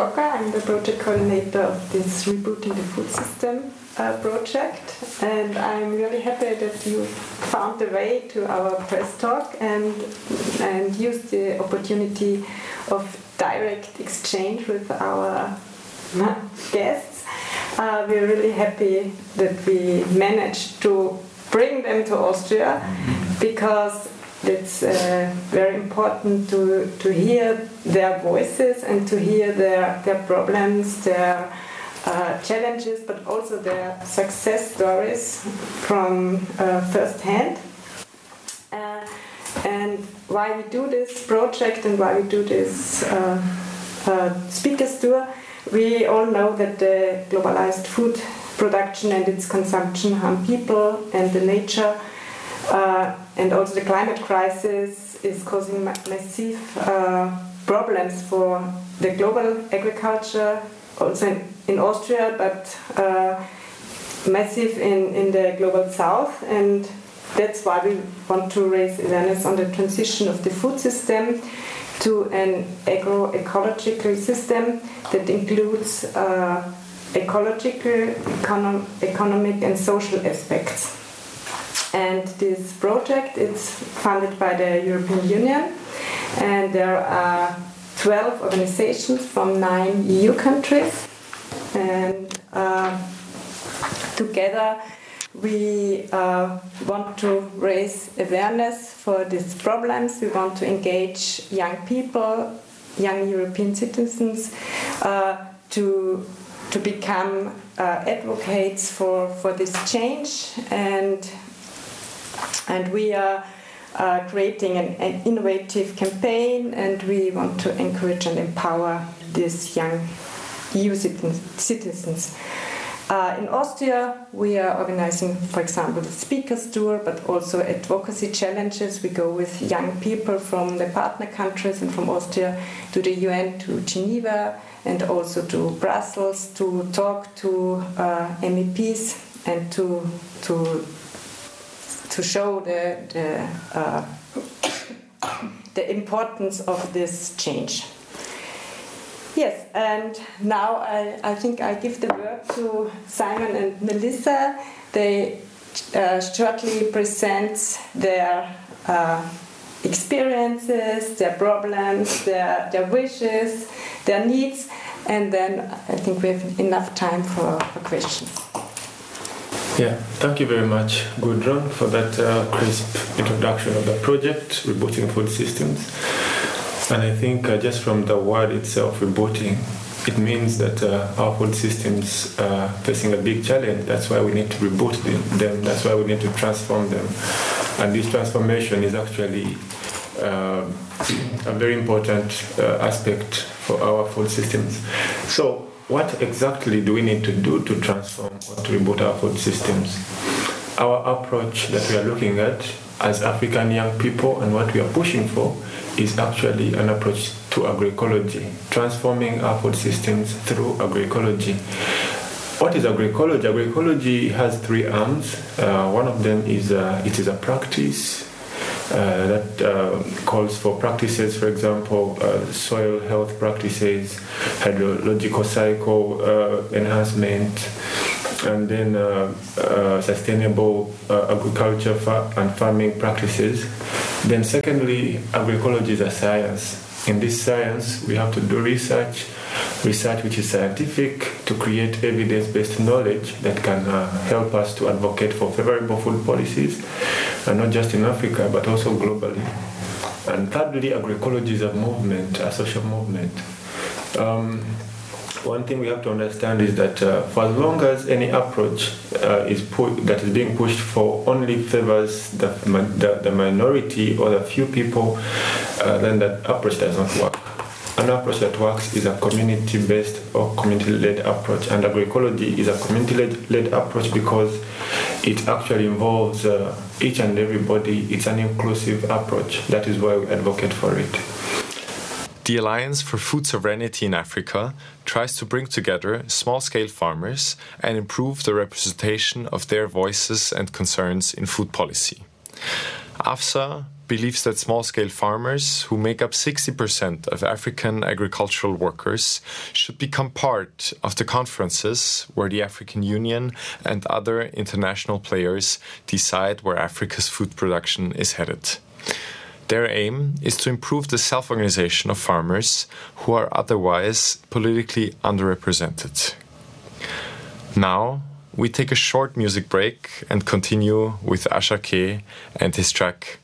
Blocker. I'm the project coordinator of this Rebooting the Food System project, and I'm really happy that you found the way to our press talk and used the opportunity of direct exchange with our guests. We're really happy that we managed to bring them to Austria, because it's very important to hear their voices and to hear their problems, their challenges, but also their success stories from first hand. And why we do this project and why we do this speakers tour, we all know that the globalized food production and its consumption harm people and the nature, and also the climate crisis is causing massive problems for the global agriculture, also in Austria, but massive in the global south. And that's why we want to raise awareness on the transition of the food system to an agroecological system that includes ecological, economic and social aspects. And this project is funded by the European Union, and there are 12 organizations from 9 EU countries, and together we want to raise awareness for these problems. We want to engage young people, young European citizens, to become advocates for this change, and we are creating an innovative campaign, and we want to encourage and empower these young EU citizens. In Austria, we are organizing, for example, the speakers tour, but also advocacy challenges. We go with young people from the partner countries and from Austria to the UN, to Geneva, and also to Brussels to talk to MEPs and to show the importance of this change. Yes, and now I think I give the word to Simon and Melissa. They shortly present their experiences, their problems, their wishes, their needs, and then I think we have enough time for questions. Yeah, thank you very much, Gudrun, for that crisp introduction of the project, Rebooting Food Systems. And I think just from the word itself, rebooting, it means that our food systems are facing a big challenge. That's why we need to reboot them. That's why we need to transform them. And this transformation is actually a very important aspect for our food systems. So what exactly do we need to do to transform or to reboot our food systems? Our approach that we are looking at as African young people and what we are pushing for is actually an approach to agroecology, transforming our food systems through agroecology. What is agroecology? Agroecology has 3 arms. One of them is it is a practice that calls for practices, for example, soil health practices, hydrological cycle enhancement, and then sustainable agriculture and farming practices. Then secondly, agroecology is a science. In this science, we have to do research which is scientific, to create evidence-based knowledge that can help us to advocate for favorable food policies, and not just in Africa, but also globally. And thirdly, agroecology is a movement, a social movement. One thing we have to understand is that for as long as any approach that is being pushed for only favors the minority or the few people, then that approach does not work. An approach that works is a community-based or community-led approach, and agroecology is a community-led approach because it actually involves each and everybody. It's an inclusive approach. That is why we advocate for it. The Alliance for Food Sovereignty in Africa tries to bring together small-scale farmers and improve the representation of their voices and concerns in food policy. AFSA believes that small-scale farmers, who make up 60% of African agricultural workers, should become part of the conferences where the African Union and other international players decide where Africa's food production is headed. Their aim is to improve the self-organization of farmers who are otherwise politically underrepresented. Now, we take a short music break and continue with Ashake and his track